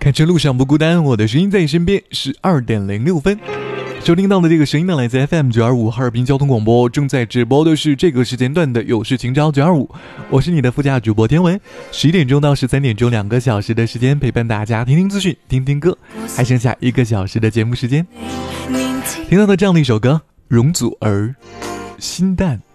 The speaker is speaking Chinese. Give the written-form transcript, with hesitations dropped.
开车路上不孤单，我的声音在你身边，是2:06分。收听到的这个声音呢，来自 FM925 哈尔滨交通广播，正在直播的是这个时间段的有事情招925，我是你的副驾主播天文。11点钟到13点钟2个小时的时间陪伴大家听听资讯，听听歌，还剩下1个小时的节目时间。听到的这样的一首歌，容祖儿，心淡。